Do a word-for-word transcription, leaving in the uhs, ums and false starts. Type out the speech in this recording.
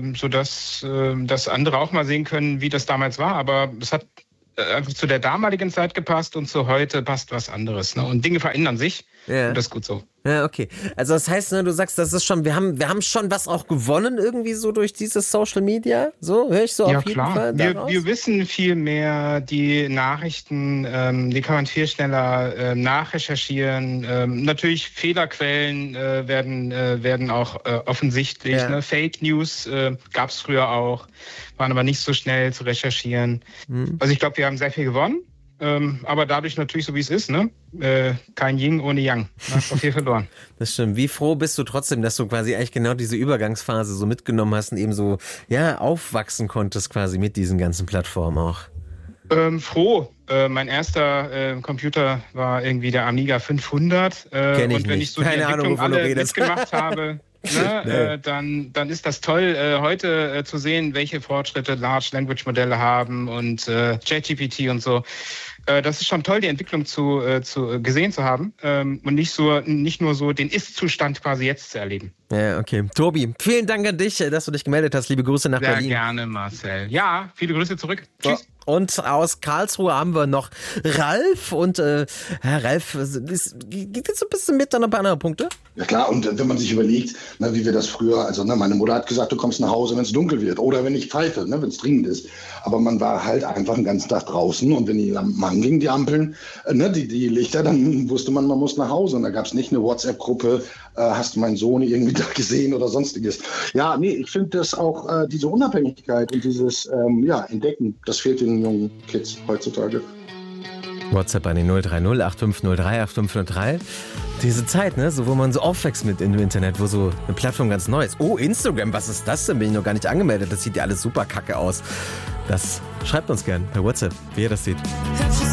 ähm, sodass äh, dass andere auch mal sehen können, wie das damals war. Aber es hat einfach zu der damaligen Zeit gepasst und zu heute passt was anderes. Ne? Und Dinge verändern sich Ja. und das ist gut so. Ja, okay. Also das heißt, ne, du sagst, das ist schon, wir haben, wir haben schon was auch gewonnen irgendwie so durch dieses Social Media. So, höre ich so Ja, auf jeden klar. Fall Wir, daraus? wir wissen viel mehr, die Nachrichten, ähm, die kann man viel schneller ähm, nachrecherchieren. Ähm, natürlich Fehlerquellen äh, werden, äh, werden auch äh, offensichtlich. Ja. Ne? Fake News äh, gab es früher auch, waren aber nicht so schnell zu recherchieren. Hm. Also ich glaube, wir haben sehr viel gewonnen. Ähm, aber dadurch natürlich so, wie es ist, ne? Äh, kein Yin ohne Yang. Du hast doch viel verloren. Das stimmt. Wie froh bist du trotzdem, dass du quasi eigentlich genau diese Übergangsphase so mitgenommen hast und eben so, ja, aufwachsen konntest quasi mit diesen ganzen Plattformen auch? Ähm, froh. Äh, mein erster äh, Computer war irgendwie der Amiga fünfhundert. Äh, Kenn ich und wenn nicht. ich so Keine die Ahnung, Entwicklung wovon du alle redest. mitgemacht habe, ne, Nee. äh, dann, dann ist das toll, äh, heute äh, zu sehen, welche Fortschritte Large Language Modelle haben und äh, ChatGPT und so. Äh, das ist schon toll, die Entwicklung zu, äh, zu äh, gesehen zu haben ähm, und nicht so, nicht nur so den Ist-Zustand quasi jetzt zu erleben. Ja, okay. Tobi, vielen Dank an dich, dass du dich gemeldet hast. Liebe Grüße nach Sehr Berlin. gerne, Marcel. Ja, viele Grüße zurück. So. Tschüss. Und aus Karlsruhe haben wir noch Ralf. Und äh, Herr Ralf, ist, geht jetzt so ein bisschen mit an ein paar Punkte? Ja klar, und äh, wenn man sich überlegt, ne, wie wir das früher, also ne, meine Mutter hat gesagt, du kommst nach Hause, wenn es dunkel wird oder wenn ich pfeife, ne, wenn es dringend ist. Aber man war halt einfach den ganzen Tag draußen und wenn die Lampen angingen, die Ampeln, äh, ne, die, die Lichter, dann wusste man, man muss nach Hause. Und da gab es nicht eine WhatsApp-Gruppe, äh, hast du meinen Sohn irgendwie da gesehen oder sonstiges. Ja, nee, ich finde das auch, äh, diese Unabhängigkeit und dieses ähm, ja, Entdecken, das fehlt den jungen Kids heutzutage. WhatsApp an die null drei null acht fünf null drei acht fünf null drei. Diese Zeit, ne, so wo man so aufwächst mit im Internet, wo so eine Plattform ganz neu ist. Oh, Instagram, was ist das denn? Bin ich noch gar nicht angemeldet. Das sieht ja alles super kacke aus. Das schreibt uns gern per WhatsApp, wie ihr das seht.